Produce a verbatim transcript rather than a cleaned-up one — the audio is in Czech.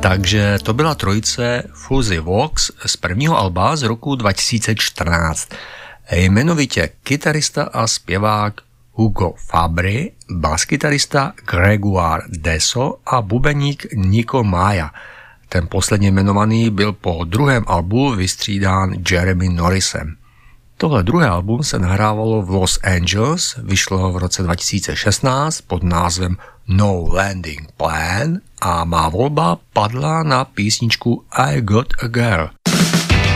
Takže to byla trojice Fuzzy Vox z prvního alba z roku dva tisíce čtrnáct. Jmenovitě kytarista a zpěvák Hugo Fabry, baskytarista Gregoire Deso a bubeník Nico Maya. Ten posledně jmenovaný byl po druhém albu vystřídán Jeremy Norrisem. Tohle druhé album se nahrávalo v Los Angeles, vyšlo v roce dva tisíce šestnáct pod názvem No Landing Plan a má volba padla na písničku I Got a Girl.